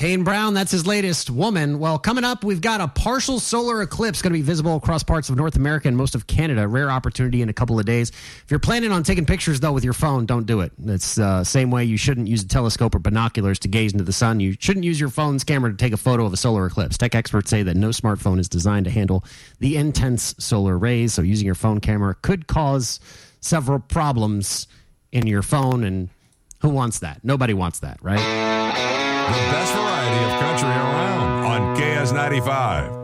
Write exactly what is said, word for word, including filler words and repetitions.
Kane Brown, that's his latest Woman. Well, coming up, we've got a partial solar eclipse going to be visible across parts of North America and most of Canada. Rare opportunity in a couple of days. If you're planning on taking pictures, though, with your phone, don't do it. It's the uh, same way you shouldn't use a telescope or binoculars to gaze into the sun. You shouldn't use your phone's camera to take a photo of a solar eclipse. Tech experts say that no smartphone is designed to handle the intense solar rays, so using your phone camera could cause several problems in your phone, and who wants that? Nobody wants that, right? The best variety of country around on K S ninety-five.